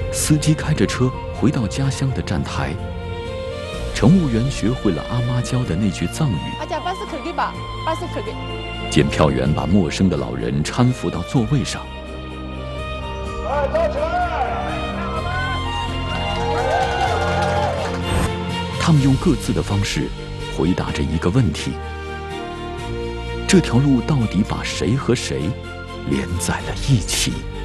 司机开着车回到家乡的站台，乘务员学会了阿妈教的那句藏语。检票员把陌生的老人搀扶到座位上。他们用各自的方式回答着一个问题：这条路到底把谁和谁连在了一起？